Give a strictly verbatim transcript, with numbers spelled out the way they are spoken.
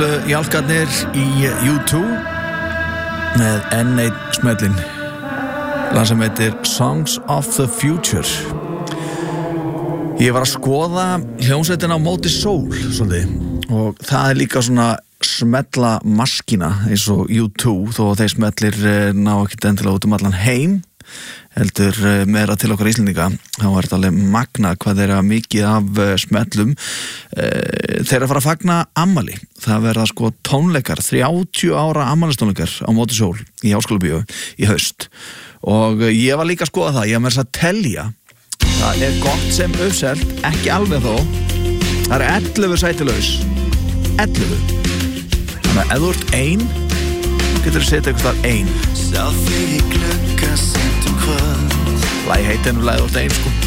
Gömlu jálkarnir í U two með enn einn smellin, lag sem heitir Songs of the Future. Ég var að skoða hljómsveitina á móti sól svolítið, og það er líka svona smella maskína eins og U two, þó að þeir smellir ná ekkert endilega út um allan heim, heldur meira til okkar Íslendinga. Þá er þetta alveg magna hvað þeir eru mikið af smellum. Þeir eru að fara að fagna ammali. Það verða sko tónleikar, þrjátíu ára ammælistónleikar á móti sól í Háskólabíó í haust. Og ég var líka að skoða það, ég var með þess að telja. Það er gott sem uppselt, ekki alveg þó. Það eru ellefu sætilaus. ellefu. Þannig að ef þú ert ein, getur þú setja eitthvað þar ein. Lagi heitir en lagi þú ert ein, sko.